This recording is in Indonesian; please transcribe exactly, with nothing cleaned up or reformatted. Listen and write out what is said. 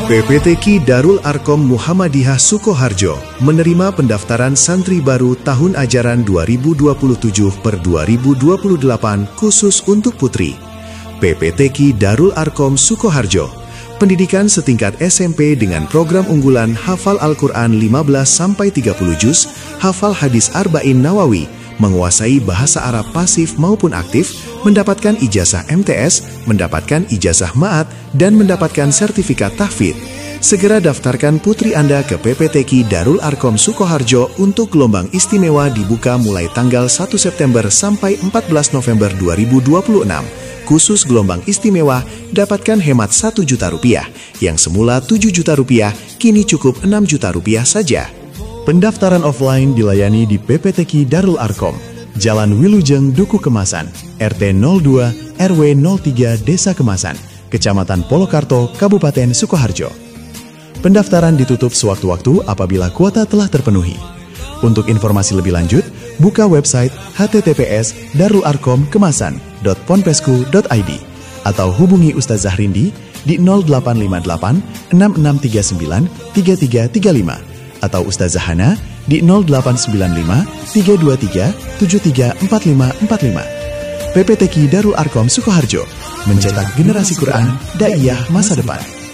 P P T Q Darul Arkom Muhammadiyah Sukoharjo menerima pendaftaran santri baru tahun ajaran dua ribu dua puluh tujuh per dua ribu dua puluh delapan khusus untuk putri. P P T Q Darul Arkom Sukoharjo, pendidikan setingkat S M P dengan program unggulan hafal Al-Quran lima belas sampai tiga puluh juz, hafal hadis Arba'in Nawawi, menguasai bahasa Arab pasif maupun aktif, mendapatkan ijazah M T S, mendapatkan ijazah Ma'at, dan mendapatkan sertifikat tahfidz. Segera daftarkan putri Anda ke P P T Q Darul Arkom Sukoharjo untuk gelombang istimewa dibuka mulai tanggal satu September sampai empat belas November dua ribu dua puluh enam. Khusus gelombang istimewa, dapatkan hemat satu juta rupiah, yang semula tujuh juta rupiah, kini cukup enam juta rupiah saja. Pendaftaran offline dilayani di P P T Q Darul Arkom, Jalan Wilujeng, Duku Kemasan, R T nol dua R W nol tiga Desa Kemasan, Kecamatan Polokarto, Kabupaten Sukoharjo. Pendaftaran ditutup sewaktu-waktu apabila kuota telah terpenuhi. Untuk informasi lebih lanjut, buka website h t t p s darul arkom kemasan dot ponpesku dot i d atau hubungi Ustaz Zahrindi di nol delapan lima delapan enam enam tiga sembilan tiga tiga tiga lima atau Ustaz Zahana di nol delapan sembilan lima tiga dua tiga tujuh tiga empat lima empat lima. P P T Q Darul Arkom Sukoharjo, mencetak generasi Quran, daiyah masa depan.